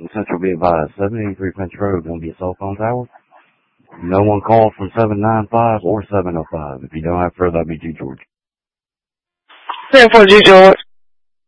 Central be advised, 783 Finch Road going to be a cell phone tower. No one called from 795 or 705. If you don't have further, that'll be G. George. 7-4 G. George.